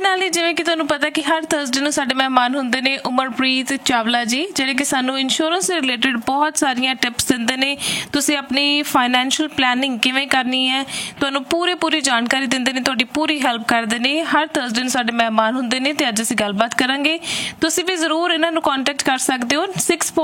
ਨਾਲ ਹੀ ਜਿਵੇਂ ਕਿ ਤੁਹਾਨੂੰ ਪਤਾ ਕਿ ਹਰ ਥਰਸਡੇ ਨੂੰ ਸਾਡੇ ਮਹਿਮਾਨ ਹੁੰਦੇ ਨੇ ਉਮਰਪ੍ਰੀਤ ਚਾਵਲਾ ਜੀ, ਜਿਹੜੇ ਕਿ ਸਾਨੂੰ ਇੰਸ਼ੋਰੈਂਸ ਦੇ ਰਿਲੇਟਿਡ ਬਹੁਤ ਸਾਰੀਆਂ ਟਿਪਸ ਦਿੰਦੇ ਨੇ। ਤੁਸੀਂ ਆਪਣੀ ਫਾਈਨੈਂਸ਼ੀਅਲ ਪਲੈਨਿੰਗ ਕਿਵੇਂ ਕਰਨੀ ਹੈ ਤੁਹਾਨੂੰ ਪੂਰੀ ਜਾਣਕਾਰੀ ਦਿੰਦੇ ਨੇ, ਤੁਹਾਡੀ ਪੂਰੀ ਹੈਲਪ ਕਰਦੇ ਨੇ। ਹਰ ਥਰਸਡੇ ਨੂੰ ਸਾਡੇ ਮਹਿਮਾਨ ਹੁੰਦੇ ਨੇ ਤੇ ਅੱਜ ਅਸੀਂ ਗੱਲਬਾਤ ਕਰਾਂਗੇ। ਤੁਸੀਂ ਵੀ ਜ਼ਰੂਰ ਇਹਨਾਂ ਨੂੰ ਕੰਟੈਕਟ ਕਰ ਸਕਦੇ ਹੋ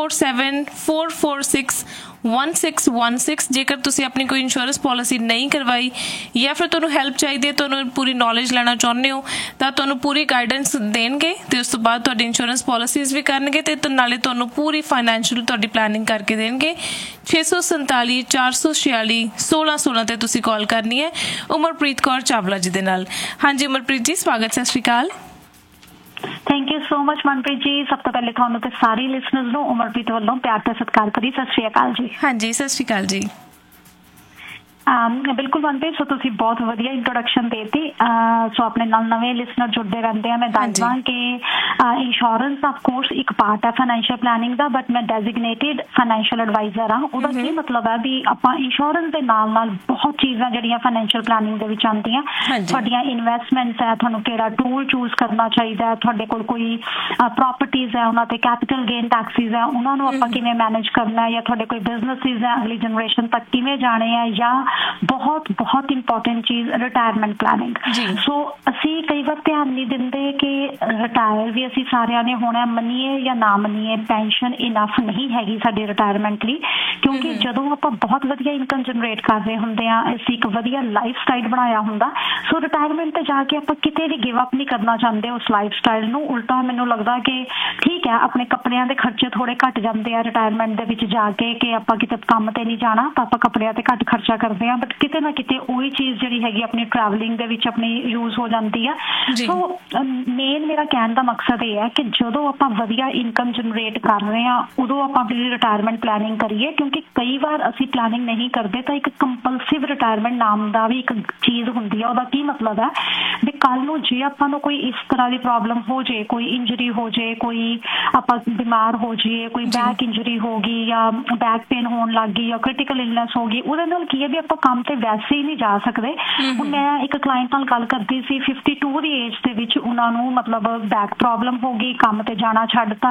6474461616 ਜੇਕਰ ਤੁਸੀਂ ਆਪਣੀ ਕੋਈ ਇੰਸ਼ੋਰੈਂਸ ਪੋਲਿਸੀ ਨਹੀਂ ਕਰਵਾਈ ਜਾਂ ਫਿਰ ਤੁਹਾਨੂੰ ਹੈਲਪ ਚਾਹੀਦੀ ਹੈ, ਤੁਹਾਨੂੰ ਪੂਰੀ ਨੌਲੇਜ ਲੈਣਾ ਚਾਹੁੰਦੇ ਹੋ ਤਾਂ ਤੁਹਾਨੂੰ ਪੂਰੀ ਗਾਈਡੈਂਸ ਦੇਣਗੇ ਤੇ ਉਸ ਤੋਂ ਬਾਅਦ ਤੁਹਾਡੀ ਇੰਸ਼ੋਰੈਂਸ ਪੋਲਿਸੀਜ਼ ਵੀ ਕਰਨਗੇ ਤੇ ਨਾਲੇ ਤੁਹਾਨੂੰ ਪੂਰੀ ਫਾਈਨੈਂਸ਼ੀਅਲ ਤੁਹਾਡੀ ਪਲੈਨਿੰਗ ਕਰਕੇ ਦੇਣਗੇ। 647 446 1616 ਤੇ ਤੁਸੀਂ ਕਾਲ ਕਰਨੀ ਹੈ ਉਮਰਪ੍ਰੀਤ ਕੌਰ ਚਾਵਲਾ ਜੀ ਦੇ ਨਾਲ। ਹਾਂਜੀ ਉਮਰਪ੍ਰੀਤ ਜੀ, ਸਵਾਗਤ, ਸਤਿ ਸ਼੍ਰੀ ਅਕਾਲ। Thank you so much Manpreet ji. ਸਭ ਤੋਂ ਪਹਿਲੇ ਤੁਹਾਨੂੰ ਤੇ ਸਾਰੇ ਲਿਸਨਰਸ ਨੂੰ ਉਮਰਪ੍ਰੀਤ ਵੱਲੋਂ ਪਿਆਰ ਤੇ ਸਤਿਕਾਰ ਭਰੀ ਸਤਿ ਸ਼੍ਰੀ ਅਕਾਲ ਜੀ। ਹਾਂਜੀ, ਸਤਿ ਸ਼੍ਰੀ ਅਕਾਲ ਜੀ। ਬਿਲਕੁਲ ਮਨਪ੍ਰੀਤ, ਸੋ ਤੁਸੀਂ ਬਹੁਤ ਵਧੀਆ ਇੰਟਰੋਡਕਸ਼ਨ ਦੇਤੀ। ਸੋ ਆਪਣੇ ਨਾਲ ਨਵੇਂ ਲਿਸਨਰ ਜੁੜਦੇ ਰਹਿੰਦੇ ਆ। ਮੈਂ ਦੱਸਦਾ ਕਿ ਇੰਸ਼ੋਰੈਂਸ ਆਫ ਕੋਰਸ ਇੱਕ ਪਾਰਟ ਹੈ ਫਾਈਨੈਂਸ਼ੀਅਲ ਪਲੈਨਿੰਗ ਦਾ, ਬਟ ਮੈਂ ਡੈਜ਼ਿਗਨੇਟਿਡ ਫਾਈਨੈਂਸ਼ੀਅਲ ਐਡਵਾਈਜ਼ਰ ਹਾਂ। ਉਹਦਾ ਕੀ ਮਤਲਬ ਹੈ ਵੀ ਆਪਾਂ ਇੰਸ਼ੋਰੈਂਸ ਦੇ ਨਾਲ ਬਹੁਤ ਚੀਜ਼ਾਂ ਜਿਹੜੀਆਂ ਫਾਈਨੈਂਸ਼ੀਅਲ ਪਲੈਨਿੰਗ ਦੇ ਵਿੱਚ ਆਉਂਦੀਆਂ, ਤੁਹਾਡੀਆਂ ਇਨਵੈਸਟਮੈਂਟਸ ਹੈ, ਤੁਹਾਨੂੰ ਕਿਹੜਾ ਟੂਲ ਚੂਜ਼ ਕਰਨਾ ਚਾਹੀਦਾ, ਤੁਹਾਡੇ ਕੋਲ ਕੋਈ ਪ੍ਰੋਪਰਟੀਜ਼ ਹੈ ਉਹਨਾਂ ਤੇ ਕੈਪੀਟਲ ਗੇਨ ਟੈਕਸਿਸ ਹੈ ਉਹਨਾਂ ਨੂੰ ਆਪਾਂ ਕਿਵੇਂ ਮੈਨੇਜ ਕਰਨਾ ਹੈ, ਜਾਂ ਤੁਹਾਡੇ ਕੋਈ ਬਿਜ਼ਨਸਿਸ ਹੈ ਅਗਲੀ ਜਨਰੇਸ਼ਨ ਤੱਕ ਕਿਵੇਂ ਜਾਣੇ ਆ, ਜਾਂ ਬਹੁਤ ਇੰਪੋਰਟੈਂਟ ਚੀਜ਼ ਰਿਟਾਇਰਮੈਂਟ ਪਲੈਨਿੰਗ। ਸੋ ਅਸੀਂ ਕਈ ਵਾਰ ਧਿਆਨ ਨਹੀਂ ਦਿੰਦੇ ਕਿ ਰਿਟਾਇਰ ਵੀ ਅਸੀਂ ਸਾਰਿਆਂ ਨੇ ਹੋਣਾ, ਮੰਨੀਏ ਜਾਂ ਨਾ ਮੰਨੀਏ, ਪੈਨਸ਼ਨ ਇਨਫ ਨਹੀਂ ਹੈਗੀ ਸਾਡੀ ਰਿਟਾਇਰਮੈਂਟ ਲਈ, ਕਿਉਂਕਿ ਜਦੋਂ ਆਪਾਂ ਬਹੁਤ ਵਧੀਆ ਇਨਕਮ ਜਨਰੇਟ ਕਰ ਰਹੇ ਹੁੰਦੇ ਆ, ਅਸੀਂ ਇੱਕ ਵਧੀਆ ਲਾਈਫ ਸਟਾਈਲ ਬਣਾਇਆ ਹੁੰਦਾ, ਸੋ ਰਿਟਾਇਰਮੈਂਟ ਤੇ ਜਾ ਕੇ ਆਪਾਂ ਕਿਤੇ ਵੀ ਗਿਵ ਅਪ ਨਹੀਂ ਕਰਨਾ ਚਾਹੁੰਦੇ ਉਸ ਲਾਈਫ ਸਟਾਈਲ ਨੂੰ। ਉਲਟਾ ਮੈਨੂੰ ਲੱਗਦਾ ਕਿ ਠੀਕ ਹੈ, ਆਪਣੇ ਕੱਪੜਿਆਂ ਦੇ ਖਰਚੇ ਥੋੜੇ ਘੱਟ ਜਾਂਦੇ ਆ ਰਿਟਾਇਰਮੈਂਟ ਦੇ ਵਿੱਚ ਜਾ ਕੇ, ਕਿ ਆਪਾਂ ਕਿਤੇ ਕੰਮ ਤੇ ਨਹੀਂ ਜਾਣਾ ਤਾਂ ਆਪਾਂ ਕੱਪੜਿਆਂ ਤੇ ਘੱਟ ਖਰਚਾ ਕਰਦੇ ਆ, ਬਟ ਕਿਤੇ ਨਾ ਕਿਤੇ ਉਹੀ ਚੀਜ਼ ਜਿਹੜੀ ਹੈਗੀ ਆਪਣੀ ਟਰੈਵਲਿੰਗ ਦੇ ਵਿੱਚ ਆਪਣੀ ਯੂਜ਼ ਹੋ ਜਾਂਦੀ ਆ। ਸੋ ਮੇਨ ਮੇਰਾ ਕਹਿਣ ਦਾ ਮਕਸਦ ਇਹ ਹੈ ਕਿ ਜਦੋਂ ਆਪਾਂ ਵਧੀਆ ਇਨਕਮ ਜਨਰੇਟ ਕਰ ਰਹੇ ਹਾਂ ਉਦੋਂ ਆਪਾਂ ਆਪਣੀ ਰਿਟਾਇਰਮੈਂਟ ਪਲੈਨਿੰਗ ਕਰੀਏ, ਕਿਉਂਕਿ ਕਈ ਵਾਰ ਅਸੀਂ ਪਲੈਨਿੰਗ ਨਹੀਂ ਕਰਦੇ ਤਾਂ ਇੱਕ ਕੰਪਲਸਿਵ ਰਿਟਾਇਰਮੈਂਟ ਨਾਮ ਦਾ ਵੀ ਇੱਕ ਚੀਜ਼ ਹੁੰਦੀ ਆ। ਉਹਦਾ ਕੀ ਮਤਲਬ ਹੈ ਵੀ ਕੱਲ ਨੂੰ ਜੇ ਆਪਾਂ ਨੂੰ ਕੋਈ ਇਸ ਤਰ੍ਹਾਂ ਦੀ ਪ੍ਰੋਬਲਮ ਹੋ ਜੇ, ਕੋਈ ਇੰਜਰੀ ਹੋ ਜੇ, ਕੋਈ ਆਪਾਂ ਬਿਮਾਰ ਹੋ ਜਾਈਏ, ਕੋਈ ਬੈਕ ਇੰਜਰੀ ਹੋ ਗਈ ਜਾਂ ਬੈਕ ਪੇਨ ਹੋਣ ਲੱਗ ਗਈ ਜਾਂ ਕ੍ਰਿਟੀਕਲ ਇਲਨੈਸ ਹੋ ਗਈ, ਉਹਦੇ ਨਾਲ ਕੀ ਹੈ ਵੀ ਆਪਾਂ ਕੰਮ ਤੇ ਵੈਸੇ ਹੀ ਨਹੀਂ ਜਾ ਸਕਦੇ। ਹੁਣ ਮੈਂ ਇੱਕ ਕਲਾਇੰਟ ਨਾਲ ਗੱਲ ਕਰਦੀ ਸੀ, 52 ਦੀ ਏਜ ਦੇ ਵਿੱਚ ਉਹਨਾਂ ਨੂੰ ਮਤਲਬ ਬੈਕ ਪ੍ਰੋਬਲਮ ਹੋ ਗਈ, ਕੰਮ ਤੇ ਜਾਣਾ ਛੱਡਤਾ।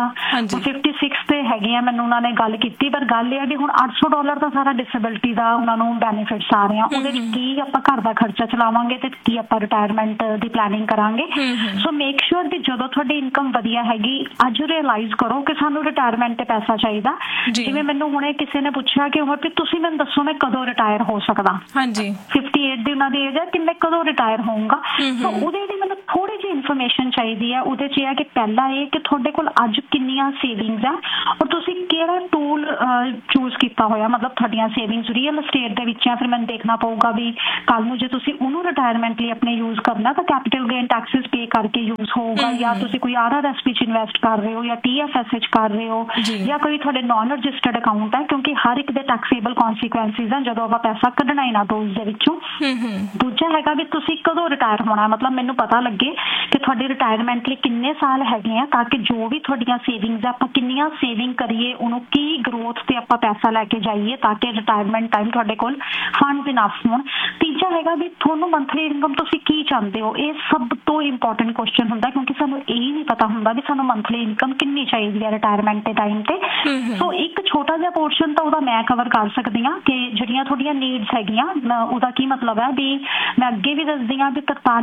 56 ਤੇ ਹੈਗੇ ਆ, ਮੈਨੂੰ ਉਹਨਾਂ ਨੇ ਗੱਲ ਕੀਤੀ, ਪਰ ਗੱਲ ਇਹ ਹੈ ਵੀ ਹੁਣ $800 ਦਾ ਸਾਰਾ ਡਿਸੇਬਿਲਿਟੀ ਦਾ ਉਹਨਾਂ ਨੂੰ ਬੈਨੀਫਿਟਸ ਆ ਰਹੇ ਆ। ਉਹਦੇ ਵਿੱਚ ਕੀ ਆਪਾਂ ਘਰ ਦਾ ਖਰਚਾ ਚਲਾਵਾਂਗੇ ਤੇ ਕੀ ਆਪਾਂ ਰਿਟਾਇਰਮੈਂਟ ਦੀ ਪਲੈਨਿੰਗ ਕਰਾਂਗੇ। ਸੋ ਮੇਕ ਸ਼ੋਰ ਵੀ ਜਦੋਂ ਤੁਹਾਡੀ ਇਨਕਮ ਵਧੀਆ ਹੈਗੀ, ਅੱਜ ਰਿਅਲਾਈਜ਼ ਕਰੋ ਕਿ ਸਾਨੂੰ ਰਿਟਾਇਰਮੈਂਟ ਤੇ ਪੈਸਾ ਚਾਹੀਦਾ। ਜਿਵੇਂ ਮੈਨੂੰ ਹੁਣੇ ਕਿਸੇ ਨੇ ਪੁੱਛਿਆ ਕਿ ਉਮਰ ਵੀ ਤੁਸੀਂ ਮੈਨੂੰ ਦੱਸੋ ਮੈਂ ਕਦੋਂ ਰਿਟਾਇਰ ਹੋ ਸਕਦਾ। 58 ਦੀ ਉਹਨਾਂ ਦੀ ਏਜ ਹੈ ਕਿ ਮੈਂ ਕਦੋਂ ਰਿਟਾਇਰ ਹੋਊਂਗਾ। ਤਾਂ ਉਹਦੇ ਲਈ ਮੈਨੂੰ ਥੋੜੀ ਜਿਹੀ ਇਨਫੋਰਮੇਸ਼ਨ ਚਾਹੀਦੀ ਹੈ। ਉਹਦੇ 'ਚ ਇਹ ਹੈ ਕਿ ਪਹਿਲਾਂ ਇਹ ਕਿ ਤੁਹਾਡੇ ਕੋਲ ਅੱਜ ਕਿੰਨੀਆਂ ਸੇਵਿੰਗਸ ਆ ਔਰ ਤੁਸੀਂ ਕਿਹੜਾ ਟੂਲ ਚੂਜ਼ ਕੀਤਾ ਹੋਇਆ, ਮਤਲਬ ਤੁਹਾਡੀਆਂ ਸੇਵਿੰਗਸ ਰੀਅਲ ਅਸਟੇਟ ਦੇ ਵਿੱਚ ਆ, ਫਿਰ ਮੈਨੂੰ ਦੇਖਣਾ ਪਊਗਾ ਵੀ ਕੱਲ ਨੂੰ ਜੇ ਤੁਸੀਂ ਉਹਨੂੰ ਰਿਟਾਇਰਮੈਂਟ ਲਈ ਆਪਣੇ ਯੂਜ਼ ਕਰਨਾ ਤਾਂ ਕੈਪੀਟਲ ਗੇਨ ਟੈਕਸਿਸ ਪੇ ਕਰਕੇ ਯੂਜ਼ ਹੋਊਗਾ, ਜਾਂ ਤੁਸੀਂ ਕੋਈ RRSP 'ਚ ਇਨਵੈਸਟ ਕਰ ਰਹੇ ਹੋ ਜਾਂ TFS 'ਚ ਕਰ ਰਹੇ ਹੋ, ਜਾਂ ਕੋਈ ਤੁਹਾਡੇ ਨॉन ਰਜਿਸਟਰਡ ਅਕਾਊਂਟ ਹੈ, ਕਿਉਂਕਿ ਹਰ ਇੱਕ ਦੇ ਟੈਕਸੇਬਲ ਕੌਨਸੀਕੁਐਂਸਿਸ ਆ ਜਦੋਂ ਆਪਾਂ ਪੈਸਾ ਕੱਢਣਾ ਇਹਨਾਂ ਦੋਜ਼ ਦੇ ਵਿੱਚੋਂ। ਦੂਜਾ ਹੈਗਾ ਵੀ ਤੁਸੀਂ ਕਦੋਂ ਰਿਟਾਇਰ ਹੋਣਾ, ਮਤਲਬ ਮੈਨੂੰ ਪਤਾ ਲੱਗੇ ਕਿ ਤੁਹਾਡੀ ਰਿਟਾਇਰਮੈਂਟ ਲਈ ਕਿੰਨੇ ਸਾਲ ਹੈਗੇ ਆ, ਤਾਂ ਕਿ ਜੋ ਵੀ ਤੁਹਾਡੀਆਂ ਸੇਵਿੰਗਸ ਆ ਆਪਾਂ ਕਿੰਨੀਆਂ ਸੇਵਿੰਗ ਕਰੀਏ, ਉਹਨੂੰ ਕੀ ਗਰੋਥ ਤੇ ਆਪਾਂ ਪੈਸਾ ਲੈ ਕੇ ਜਾਈਏ ਤਾਂ ਕਿ ਰਿਟਾਇਰਮੈਂਟ ਟਾਈਮ ਤੁਹਾਡੇ ਕੋਲ ਫੰਡਸ ਇਨਫ ਹੋਣ। ਤੀਜਾ ਹੈਗਾ ਵੀ ਤੁਹਾਨੂੰ ਮੰਥਲੀ ਇਨਕਮ ਤੁਸੀਂ ਕੀ ਚਾਹੁੰਦੇ ਹੋ। ਇਹ ਸਭ ਤੋਂ ਇੰਪੋਰਟੈਂਟ ਕੁਐਸਚਨ ਹੁੰਦਾ, ਕਿਉਂਕਿ ਸਾਨੂੰ ਇਹ ਨਹੀਂ ਪਤਾ ਹੁੰਦਾ ਵੀ ਸਾਨੂੰ ਮੰਥਲੀ ਇਨਕਮ ਕਿੰਨੀ ਚਾਹੀਦੀ ਹੈ ਰਿਟਾਇਰਮੈਂਟ ਦੇ ਟਾਈਮ ਤੇ। ਸੋ ਇੱਕ ਛੋਟਾ ਜਿਹਾ ਪੋਰਸ਼ਨ ਤਾਂ ਉਹਦਾ ਮੈਂ ਕਵਰ ਕਰ ਸਕਦੀ ਹਾਂ ਕਿ ਜਿਹੜੀਆਂ ਤੁਹਾਡੀਆਂ ਨੀਡਸ ਹੈਗੀਆਂ, ਉਹਦਾ ਕੀ ਮਤਲਬ ਹੈ ਵੀ ਮੈਂ ਅੱਗੇ ਵੀ ਦੱਸਦੀ ਹਾਂ ਵੀ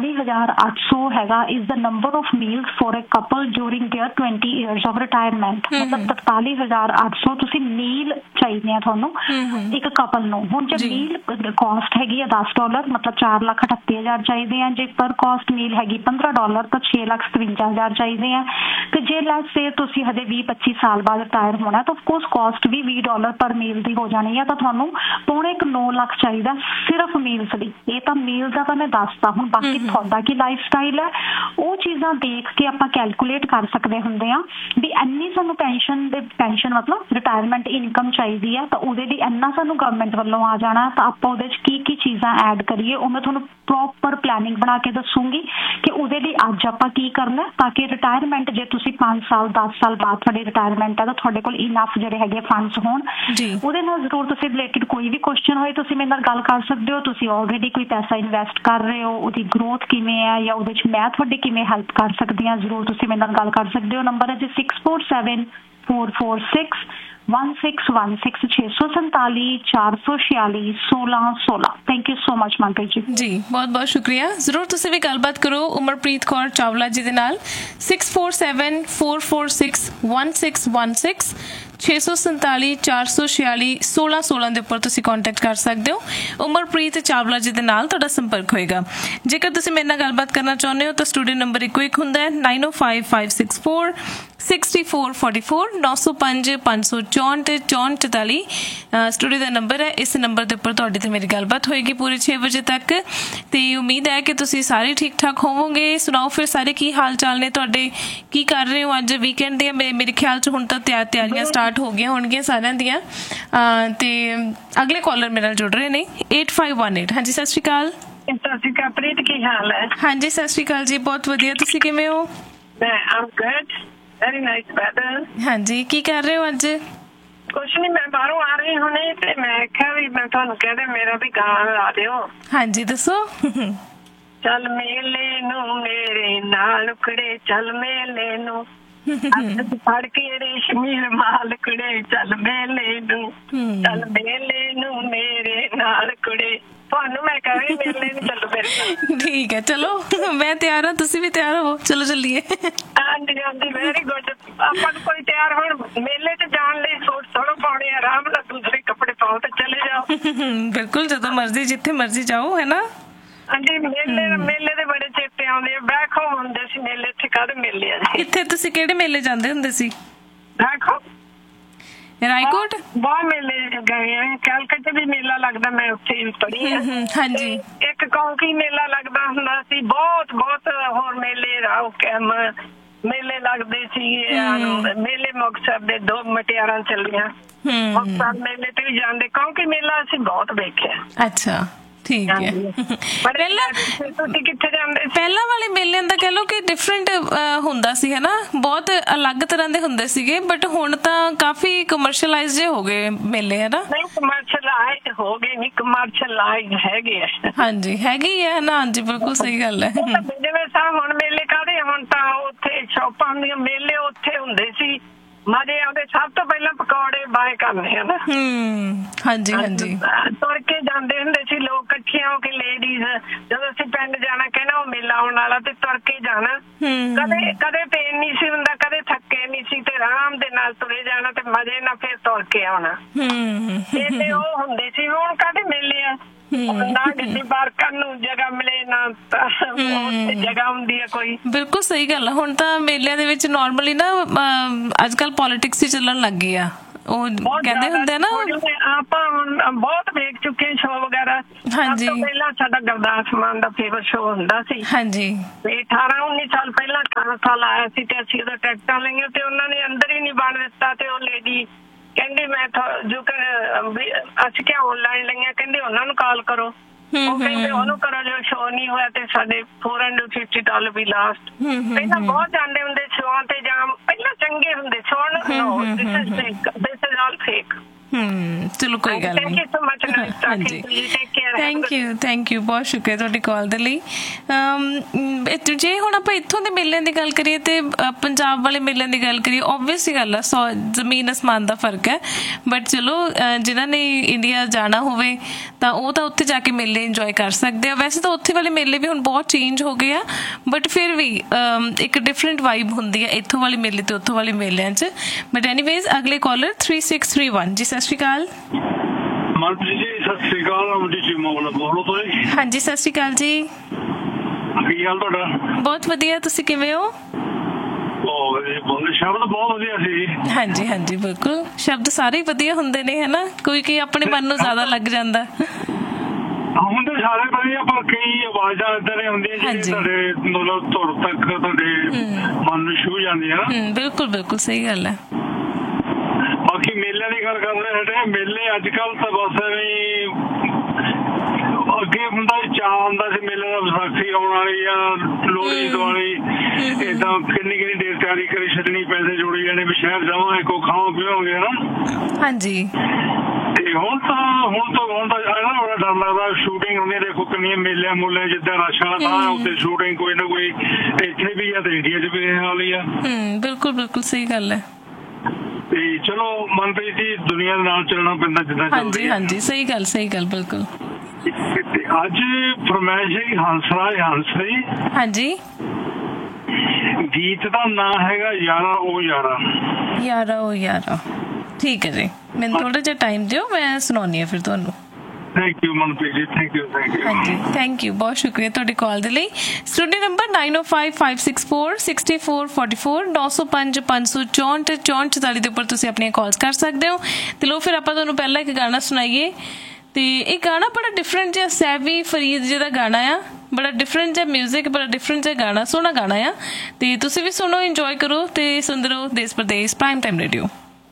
43,800 ਹੈਗਾ is the number of meals for a couple during there 20 years of retirement. ਮਤਲਬ 43,800 ਤੁਸੀਂ ਮੀਲ ਚਾਹੀਦੇ ਆ ਤੁਹਾਨੂੰ ਇੱਕ ਕਪਲ ਨੂੰ। ਹੁਣ ਜੇ ਮੀਲ ਕਾਸਟ ਹੈਗੀ ਆ $10, ਮਤਲਬ 4,38,000 ਚਾਹੀਦੇ ਆ। ਜੇ ਪਰ ਕਾਸਟ ਮੀਲ ਹੈਗੀ $15 ਤਾਂ 6,57,000 ਚਾਹੀਦੇ ਆ। ਤੇ ਜੇ ਲੈਟਸ ਸੇ ਤੁਸੀਂ ਹਜੇ 20-25 ਸਾਲ ਬਾਅਦ ਰਿਟਾਇਰ ਹੋਣਾ ਤਾਂ ਆਫਕੋਰਸ ਕਾਸਟ ਵੀ $20 ਪਰ ਮੀਲ ਦੀ ਹੋ ਜਾਣੀ ਹੈ, ਤਾਂ ਤੁਹਾਨੂੰ ਪੌਣੇ 9 ਲੱਖ ਚਾਹੀਦਾ ਸਿਰਫ ਮੀਲਸ ਲਈ। ਇਹ ਤਾਂ ਮੀਲ ਦਾ ਤਾਂ ਮੈਂ ਦੱਸਤਾ। ਹੁਣ ਬਾਕੀ ਤੁਹਾਡਾ ਕੀ ਲਾਈਫ ਸਟਾਈਲ ਹੈ ਉਹ ਚੀਜ਼ਾਂ ਦੇਖ ਕੇ ਆਪਾਂ ਕੈਲਕੂਲੇਟ ਕਰ ਸਕਦੇ ਹੁੰਦੇ ਆ ਵੀ ਇੰਨੀ ਸਾਨੂੰ ਪੈਨਸ਼ਨ ਮਤਲਬ ਰਿਟਾਇਰਮੈਂਟ ਇਨਕਮ ਚਾਹੀਦੀ ਹੈ, ਤਾਂ ਉਹਦੇ ਲਈ ਇੰਨਾ ਸਾਨੂੰ ਗਵਰਨਮੈਂਟ ਵੱਲੋਂ ਆ ਜਾਣਾ, ਤਾਂ ਆਪਾਂ ਉਹਦੇ 'ਚ ਕੀ ਚੀਜ਼ਾਂ ਐਡ ਕਰੀਏ ਉਹ ਮੈਂ ਤੁਹਾਨੂੰ ਪ੍ਰੋਪਰ ਪਲੈਨਿੰਗ ਬਣਾ ਕੇ ਦੱਸੂਗੀ ਕਿ ਉਹਦੇ ਲਈ ਅੱਜ ਆਪਾਂ ਕੀ ਕਰਨਾ, ਤਾਂ ਕਿ ਰਿਟਾਇਰਮੈਂਟ ਜੇ ਤੁਸੀਂ 5 ਸਾਲ 10 ਸਾਲ ਬਾਅਦ ਤੁਹਾਡੀ ਰਿਟਾਇਰਮੈਂਟ ਹੈ ਤਾਂ ਤੁਹਾਡੇ ਕੋਲ ਇਨਫ ਜਿਹੜੇ ਹੈਗੇ ਫੰਡਸ ਹੋਣ। ਉਹਦੇ ਨਾਲ ਜ਼ਰੂਰ ਤੁਸੀਂ ਰਿਲੇਟਡ ਕੋਈ ਵੀ ਕੁਐਸਚਨ ਹੋਏ ਤੁਸੀਂ ਮੇਰੇ ਨਾਲ ਗੱਲ ਕਰ ਸਕਦੇ ਹੋ। ਤੁਸੀਂ ਆਲਰੇਡੀ ਕੋਈ ਪੈਸਾ ਇਨਵੈਸਟ ਕਰ ਰਹੇ ਹੋ, ਉਹਦੀ ਗਰੋਥ ਕਿਵੇਂ ਹੈ, ਜਾਂ ਉਹਦੇ 'ਚ ਮੈਂ ਤੁਹਾਡੀ ਕਿਵੇਂ ਹੈਲਪ ਕਰ ਸਕਦੀ ਹਾਂ, ਜ਼ਰੂਰ ਤੁਸੀਂ ਮੇਰੇ ਨਾਲ ਗੱਲ ਕਰ ਸਕਦੇ ਹੋ। ਨੰਬਰ ਹੈ ਜੀ 6474461616 647 446 1616। Thank you so much Manpreet जी। जी बहुत बहुत शुक्रिया। जरूर तुसी भी गलबात करो उमरप्रीत कौर चावला जी दे नाल 6474461616 647 446 1616 ਦੇ ਉੱਪਰ ਤੁਸੀਂ ਕੰਟੈਕਟ ਕਰ ਸਕਦੇ ਹੋ। ਉਮਰਪ੍ਰੀਤ ਚਾਵਲਾ ਜੀ ਦੇ ਨਾਲ ਤੁਹਾਡਾ ਸੰਪਰਕ ਹੋਏਗਾ। ਜੇਕਰ ਤੁਸੀਂ ਮੇਰੇ ਨਾਲ ਗੱਲਬਾਤ ਕਰਨਾ ਚਾਹੁੰਦੇ ਹੋ ਤਾਂ ਸਟੂਡੀਓ ਨੰਬਰ ਇੱਕੋ ਇੱਕ ਹੁੰਦਾ ਹੈ 905564 6444 905 564 6444 ਸਟੂਡੀਓ ਦਾ ਨੰਬਰ ਹੈ। ਇਸ ਨੰਬਰ ਦੇ ਉੱਪਰ ਤੁਹਾਡੀ ਤੇ ਮੇਰੀ ਗੱਲਬਾਤ ਹੋਏਗੀ ਪੂਰੇ 6 ਵਜੇ ਤੱਕ। ਤੇ ਉਮੀਦ ਹੈ ਕਿ ਤੁਸੀਂ ਸਾਰੇ ਠੀਕ ਠਾਕ ਹੋਵੋਗੇ। ਸੁਣਾਓ ਫਿਰ ਸਾਰੇ ਕੀ ਹਾਲ ਚਾਲ ਨੇ ਤੁਹਾਡੇ, ਕੀ ਕਰ ਰਹੇ ਹੋ? ਅੱਜ ਵੀਕਐਂਡ ਦੀਆਂ ਮੇਰੇ ਖਿਆਲ 'ਚ ਹੁਣ ਤਾਂ ਤਿਆਰੀਆਂ ਸਟਾਰਟ ਹੋ ਗਈਆਂ ਹੋਣਗੀਆਂ ਸਾਰਿਆਂ ਦੀਆਂ। ਤੇ ਅਗਲੇ ਕਾਲਰ ਮੇਰੇ ਨਾਲ ਜੁੜ ਰਹੇ ਨੇ 8518। ਹਾਂਜੀ ਸਤਿ ਸ਼੍ਰੀ ਅਕਾਲ। ਸਤਿ ਸ਼੍ਰੀ ਅਕਾਲ ਪ੍ਰੀਤ, ਕੀ ਹਾਲ ਹੈ? ਹਾਂਜੀ ਸਤਿ ਸ਼੍ਰੀ ਅਕਾਲ ਜੀ, ਬਹੁਤ ਵਧੀਆ। ਤੁਸੀਂ ਕਿਵੇਂ ਹੋ? I'm good, very nice weather। ਹਾਂਜੀ ਕੀ ਕਰ ਰਹੇ ਹੋ ਅੱਜ? ਕੁਛ ਨਹੀਂ, ਮੈਂ ਬਾਹਰੋਂ ਆ ਰਹੀ ਹੁਣੇ ਤੇ ਮੈਂ ਕਿਹਾ ਵੀ ਮੈਂ ਤੁਹਾਨੂੰ ਕਹਿੰਦੇ ਮੇਰਾ ਵੀ ਗਾਣਾ ਲਾ ਦਿਓ। ਹਾਂਜੀ ਦੱਸੋ। ਚੱਲ ਮੇਲੇ ਨੂੰ ਮੇਰੇ ਨਾਲ ਕੁੜੇ, ਚੱਲ ਮੇਲੇ ਨੂੰ ਫੜ ਕੇ ਰੇਸ਼ਮੀ ਰੁਮਾਲ ਕੁੜੇ, ਚੱਲ ਮੇਲੇ ਨੂੰ, ਚੱਲ ਮੇਲੇ ਨੂੰ ਮੇਰੇ ਨਾਲ ਕੁੜੇ। ਤੁਹਾਨੂੰ ਮੈਂ ਕਹਾਂ ਮੇਲੇ ਨੂੰ ਚੱਲੋ ਮੇਰੇ ਨਾਲ। ਠੀਕ ਹੈ ਚਲੋ, ਮੈਂ ਤਿਆਰ ਹਾਂ, ਤੁਸੀਂ ਵੀ ਤਿਆਰ ਹੋ, ਚਲੋ ਚੱਲੀਏ। ਹਾਂਜੀ ਹਾਂਜੀ ਵੈਰੀ ਗੁੱਡ। ਆਪਾਂ ਨੂੰ ਕੋਈ ਤਿਆਰ ਹੁਣ ਮੇਲੇ 'ਚ ਜਾਣ ਲਈ ਸੂਟ ਥੋੜ੍ਹਾ ਪਾਉਣੇ, ਆਰਾਮ ਨਾਲ ਦੂਸਰੇ ਕੱਪੜੇ ਪਾਓ ਤੇ ਚਲੇ ਜਾਓ। ਬਿਲਕੁਲ, ਜਦੋਂ ਮਰਜ਼ੀ ਜਿੱਥੇ ਮਰਜ਼ੀ ਜਾਓ, ਹੈ ਨਾ। ਹਾਂਜੀ ਮੇਲੇ ਦੇ ਬੜੇ ਚੇਤੇ ਆਉਂਦੇ ਆ। ਬੈਕ ਹੋਮ ਹੁੰਦੇ ਸੀ ਮੇਲੇ, ਇੱਥੇ ਕਾਹਦੇ ਮੇਲੇ ਆ ਜੀ। ਇੱਥੇ ਤੁਸੀਂ ਕਿਹੜੇ ਮੇਲੇ ਜਾਂਦੇ ਹੁੰਦੇ ਸੀ? ਬੈਕ ਹੋਮ ਰਾਏਕੋਟ ਬਹੁਤ ਮੇਲੇ ਗਏ ਆ। ਕੈਲਕੱਟੇ ਵੀ ਮੇਲਾ ਲੱਗਦਾ, ਮੈਂ ਉੱਥੇ ਵੀ ਪੜ੍ਹੀ ਆ। ਹਾਂਜੀ ਇੱਕ ਕੌਂਕੀ ਮੇਲਾ ਲੱਗਦਾ ਹੁੰਦਾ ਸੀ, ਬਹੁਤ ਹੋਰ ਮੇਲੇ ਰਾਓ ਕੈਮ ਮੇਲੇ ਲੱਗਦੇ ਸੀ। ਮੇਲੇ ਮੁਕਤਸਰ ਦੇ 2 ਮਟਿਆਰਾਂ ਚੱਲੀਆਂ, ਮੁਕਤਸਰ ਮੇਲੇ ਤੇ ਵੀ ਜਾਂਦੇ। ਕੌਂਕੀ ਮੇਲਾ ਅਸੀਂ ਬਹੁਤ ਵੇਖਿਆ। ਅੱਛਾ ਠੀਕ ਹੈ। ਤੁਸੀਂ ਕਿੱਥੇ ਜਾਂਦੇ? ਪਹਿਲਾਂ ਵਾਲੇ ਮੇਲਿਆਂ ਦਾ ਕਹਿ ਲਓ ਕਿ ਡਿਫਰੈਂਟ ਹੁੰਦਾ ਸੀ, ਹੈ ਨਾ, ਬਹੁਤ ਅਲੱਗ ਤਰ੍ਹਾਂ ਦੇ ਹੁੰਦੇ ਸੀਗੇ। ਬਟ ਹੁਣ ਤਾਂ ਕਾਫੀ ਕਮਰਸ਼ਲਾਈਜ਼ ਜੇ ਹੋ ਗਏ ਮੇਲੇ, ਹੈ ਨਾ। ਨਹੀਂ ਕਮਰਸ਼ਲਾਈਜ਼ ਹੋ ਗਏ, ਨਹੀਂ ਕਮਰਸ਼ਲਾਈਜ਼ ਹੈਗੇ ਆ। ਹਾਂਜੀ ਹੈਗੇ ਹੀ ਹੈ ਨਾ। ਹਾਂਜੀ ਬਿਲਕੁਲ ਸਹੀ ਗੱਲ ਹੈ। ਜਿਵੇਂ ਹੁਣ ਮੇਲੇ ਕਾਹਦੇ, ਹੁਣ ਤਾਂ ਉੱਥੇ ਸ਼ੌਪਾਂ ਦੀਆਂ ਮੇਲੇ ਉੱਥੇ ਹੁੰਦੇ ਸੀ, ਮਜ਼ੇ ਆਉਂਦੇ। ਸਭ ਤੋਂ ਪਹਿਲਾਂ ਪਕੌੜੇ ਬਾਏ ਕਰਨੇ, ਹਨਾ। ਹਾਂਜੀ ਹਾਂਜੀ ਤੁਰ ਕੇ ਜਾਂਦੇ ਹੁੰਦੇ ਸੀ ਲੋਕ ਇਕੱਠੀਆਂ ਹੋ ਕੇ, ਲੇਡੀਜ਼। ਜਦੋਂ ਅਸੀਂ ਪਿੰਡ ਜਾਣਾ ਕਹਿਣਾ ਉਹ ਮੇਲਾ ਆਉਣ ਵਾਲਾ ਤੇ ਤੁਰ ਕੇ ਜਾਣਾ। ਕਦੇ ਪੇਨ ਨਹੀਂ ਸੀ ਹੁੰਦਾ, ਕਦੇ ਥੱਕੇ ਨਹੀਂ ਸੀ, ਤੇ ਆਰਾਮ ਦੇ ਨਾਲ ਤੁਰੇ ਜਾਣਾ ਤੇ ਮਜ਼ੇ ਨਾਲ ਫਿਰ ਤੁਰ ਕੇ ਆਉਣਾ। ਮੇਲੇ ਉਹ ਹੁੰਦੇ ਸੀ। ਹੁਣ ਕਾਹਦੇ ਮੇਲੇ ਆ, ਨਾ ਗੱਡੀ ਪਾਰ ਕਰਨ ਨੂੰ ਜਗ੍ਹਾ ਮਿਲੇ, ਨਾ ਜਗ੍ਹਾ ਹੁੰਦੀ ਹੈ ਕੋਈ। ਬਿਲਕੁਲ ਸਹੀ ਗੱਲ ਹੈ। ਹੁਣ ਤਾਂ ਮੇਲਿਆਂ ਦੇ ਵਿੱਚ ਨਾਰਮਲੀ ਨਾ ਅੱਜ ਕੱਲ ਪੋਲੀਟਿਕਸ ਹੀ ਚੱਲਣ ਲੱਗ ਗਈ ਆ। ਉਹ ਕਹਿੰਦੇ ਹੁੰਦੇ ਨਾ, ਆਪਾਂ ਹੁਣ ਬਹੁਤ ਵੇਖ ਚੁੱਕੇ ਸ਼ੋਅ ਵਗੈਰਾ। ਹਾਂਜੀ ਪਹਿਲਾਂ ਸਾਡਾ ਗੁਰਦਾਸ ਮਾਨ ਦਾ ਫੇਵਰ ਸ਼ੋਅ ਹੁੰਦਾ ਸੀ। ਹਾਂਜੀ 18-19 ਸਾਲ ਪਹਿਲਾਂ 18 ਸਾਲ ਆਇਆ ਸੀ ਤੇ ਅਸੀਂ ਉਦੋਂ ਟਿਕਟਾਂ ਲਈਆਂ ਤੇ ਉਹਨਾਂ ਨੇ ਅੰਦਰ ਹੀ ਨਹੀਂ ਬਣ ਦਿੱਤਾ। ਤੇ ਉਹ ਲੇਡੀ ਕਹਿੰਦੀ ਮੈਂ ਜੋ ਅਸੀਂ ਕਿਹਾ ਆਨਲਾਈਨ ਲਈਆਂ, ਕਹਿੰਦੇ ਉਹਨਾਂ ਨੂੰ ਕਾਲ ਕਰੋ। ਉਹ ਕਹਿੰਦੇ ਉਹਨੂੰ ਕਰੋ, ਜੋ ਸ਼ੋਅ ਨਹੀਂ ਹੋਇਆ ਤੇ ਸਾਡੇ $450 ਵੀ ਲਾਸਟ। ਪਹਿਲਾਂ ਬਹੁਤ ਜਾਂਦੇ ਹੁੰਦੇ ਸ਼ੋਆਂ ਤੇ, ਜਾਂ ਪਹਿਲਾਂ ਚੰਗੇ ਹੁੰਦੇ show. This is all fake. ਚਲੋ ਕੋਈ ਗੱਲ ਨਹੀਂ। ਹਾਂਜੀ ਥੈਂਕ ਯੂ ਬਹੁਤ ਸ਼ੁਕਰੀਆ ਤੁਹਾਡੀ ਕਾਲ ਦੇ ਲਈ। ਜੇ ਹੁਣ ਆਪਾਂ ਇੱਥੋਂ ਦੇ ਮੇਲਿਆਂ ਦੀ ਗੱਲ ਕਰੀਏ ਤੇ ਪੰਜਾਬ ਵਾਲੇ ਮੇਲਿਆਂ ਦੀ ਗੱਲ ਕਰੀਏ, ਓਬਵੀਅਸ ਗੱਲ ਆ, ਜ਼ਮੀਨ ਅਸਮਾਨ ਦਾ ਫਰਕ ਹੈ। ਬਟ ਚਲੋ ਜਿਨ੍ਹਾਂ ਨੇ ਇੰਡੀਆ ਜਾਣਾ ਹੋਵੇ ਤਾਂ ਉਹ ਤਾਂ ਉੱਥੇ ਜਾ ਕੇ ਮੇਲੇ ਇੰਜੋਏ ਕਰ ਸਕਦੇ ਆ। ਵੈਸੇ ਤਾਂ ਉੱਥੇ ਵਾਲੇ ਮੇਲੇ ਵੀ ਹੁਣ ਬਹੁਤ ਚੇਂਜ ਹੋ ਗਏ ਆ, ਬਟ ਫਿਰ ਵੀ ਇੱਕ ਡਿਫਰੈਂਟ ਵਾਈਬ ਹੁੰਦੀ ਹੈ ਇੱਥੋਂ ਵਾਲੇ ਮੇਲੇ ਤੇ ਉੱਥੋਂ ਵਾਲੇ ਮੇਲਿਆਂ 'ਚ। ਬਟ ਐਨੀਵੇਜ਼ ਅਗਲੇ ਕਾਲਰ 3631 ਜੀ। ਸਤਿ ਸ਼੍ਰੀ ਅਕਾਲ ਮਨਪ੍ਰੀਤ ਜੀ। ਸਤਿ ਸ਼੍ਰੀ ਅਕਾਲ। ਬੋਲੋ ਤੁਸੀਂ। ਹਾਂਜੀ ਸਤਿ ਸ਼੍ਰੀ ਅਕਾਲ ਜੀ। ਕੀ ਹਾਲ ਤੁਹਾਡਾ? ਬਹੁਤ ਵਧੀਆ, ਤੁਸੀਂ ਕਿਵੇਂ ਹੋ? ਸ਼ਬਦ ਬਹੁਤ ਵਧੀਆ ਸੀ। ਹਾਂਜੀ ਹਾਂਜੀ ਬਿਲਕੁਲ, ਸ਼ਬਦ ਸਾਰੇ ਹੀ ਵਧੀਆ ਹੁੰਦੇ ਨੇ, ਹੈ ਨਾ। ਕੋਈ ਆਪਣੇ ਮਨ ਨੂੰ ਜ਼ਿਆਦਾ ਲੱਗ ਜਾਂਦਾ। ਹੁੰਦੇ ਸਾਰੇ ਵਧੀਆ, ਪਰ ਕਈ ਆਵਾਜ਼ਾਂ ਏਦਾਂ ਦੀਆਂ ਹੁੰਦੀਆਂ ਜਿਹੜੀਆਂ ਤੁਹਾਡੇ ਮਤਲਬ ਧੁਰ ਤੱਕ ਤੁਹਾਡੇ ਮਨ ਨੂੰ ਛੂਹ ਜਾਂਦੀਆਂ। ਬਿਲਕੁਲ ਬਿਲਕੁਲ ਸਹੀ ਗੱਲ ਹੈ। ਬਾਕੀ ਮੇਲਿਆਂ ਦੀ ਗੱਲ ਕਰਦੇ ਸਾਡੇ ਮੇਲੇ ਅੱਜ ਕੱਲ ਤਾਂ ਬਸ ਅੱਗੇ ਹੁੰਦਾ ਚਾਅ ਹੁੰਦਾ ਸੀ ਮੇਲੇ ਦਾ, ਵਿਸਾਖੀ ਆਉਣ ਵਾਲੀ ਆ, ਲੋਹੜੀ ਦੀਵਾਲੀ, ਏਦਾਂ ਕਿੰਨੀ ਦੇਰ ਤਿਆਰੀ ਕਰੀ ਛੱਡਣੀ, ਪੈਸੇ ਜੋੜੀ ਜਾਣੇ ਵੀ ਸ਼ਹਿਰ ਜਾਵਾਂਗੇ, ਕੋ ਖਾਵਾਂ ਪੀਵਾਂਗੇ, ਹਨਾ। ਹਾਂਜੀ ਤੇ ਹੁਣ ਤਾਂ ਇਹਦਾ ਬੜਾ ਡਰ ਲੱਗਦਾ। ਸ਼ੂਟਿੰਗ ਹੁੰਦੀ ਦੇਖੋ ਕਿੰਨੀਆਂ ਮੇਲਿਆਂ ਮੂਲਿਆਂ ਜਿੱਦਾਂ ਰਸ਼ ਵਾਲਾ ਥਾਂ ਉੱਥੇ ਸ਼ੂਟਿੰਗ ਕੋਈ ਨਾ ਕੋਈ ਇੱਥੇ ਵੀ ਆ ਤੇ ਇੰਡੀਆ 'ਚ ਵੀ ਇਹ ਹਾਲ ਹੀ ਆ। ਬਿਲਕੁਲ ਸਹੀ ਗੱਲ ਹੈ। ਤੇ ਚਲੋ ਮਨਪ੍ਰੀਤ ਜੀ ਦੁਨੀਆ ਦੇ ਨਾਲ ਚੱਲਣਾ ਪੈਂਦਾ ਜਿੱਦਾਂ ਚੱਲਦੀ। ਹਾਂਜੀ ਸਹੀ ਗੱਲ ਬਿਲਕੁਲ। ਅੱਜ ਫਰਮਾਇਸ਼ ਹੈ ਹੰਸਰਾਜ ਹੰਸ ਜੀ। ਹਾਂਜੀ ਗੀਤ ਦਾ ਨਾਂ ਹੈਗਾ ਯਾਰਾ ਉਹ ਯਾਰਾ। ਠੀਕ ਹੈ ਜੀ, ਮੈਨੂੰ ਥੋੜਾ ਜਿਹਾ ਟਾਈਮ ਦਿਓ, ਮੈਂ ਸੁਣਾਉਣੀ ਆ ਫਿਰ ਤੁਹਾਨੂੰ। Thank you Manpreet ji, thank you. ਹਾਂਜੀ ਥੈਂਕ ਯੂ, ਬਹੁਤ ਸ਼ੁਕਰੀਆ ਤੁਹਾਡੇ ਕਾਲ ਦੇ ਲਈ। ਸਟੂਡੀਓ ਨੰਬਰ 9055646444 9055646444 ਦੇ ਉੱਪਰ ਤੁਸੀਂ ਆਪਣੀਆਂ ਕਾਲਸ ਕਰ ਸਕਦੇ ਹੋ। ਤੇ ਲੋ ਫਿਰ ਆਪਾਂ ਤੁਹਾਨੂੰ ਪਹਿਲਾਂ ਇੱਕ ਗਾਣਾ ਸੁਣਾਈਏ। ਤੇ ਇਹ ਗਾਣਾ ਬੜਾ ਡਿਫਰੈਂਟ ਜਿਹਾ ਸੈਵੀ ਫਰੀਦ ਜੀ ਦਾ ਗਾਣਾ ਆ, ਬੜਾ ਡਿਫਰੈਂਟ ਜਿਹਾ ਮਿਊਜ਼ਿਕ, ਬੜਾ ਡਿਫਰੈਂਟ ਜਿਹਾ ਗਾਣਾ, ਸੋਹਣਾ ਗਾਣਾ ਆ। ਤੇ ਤੁਸੀਂ ਵੀ ਸੁਣੋ, ਇੰਜੋਏ ਕਰੋ ਤੇ ਸੁਣਦੇ ਰਹੋ ਦੇਸ਼ ਪ੍ਰਦੇਸ਼ ਪ੍ਰਾਈਮ ਟਾਈਮ ਰੇਡੀਓ।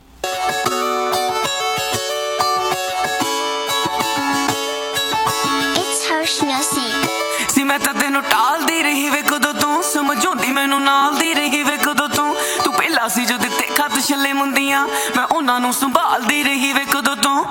ਸੀ ਮੈਂ ਤਾਂ ਤੈਨੂੰ ਟਾਲਦੀ ਰਹੀ ਵੇ ਕਦੋਂ ਤੋਂ, ਸਮਝਾਉਂਦੀ ਮੈਨੂੰ ਨਾਲ ਦੀ ਰਹੀ ਵੇ ਕਦੋਂ ਤੋਂ। ਤੂੰ ਪਹਿਲਾਂ ਸੀ ਜੋ ਦਿੱਤੇ ਖੱਤ ਛੱਲੇ ਮੁੰਦੀਆਂ, ਮੈਂ ਉਹਨਾਂ ਨੂੰ ਸੰਭਾਲਦੀ ਰਹੀ ਵੇ ਕਦੋਂ ਤੋਂ।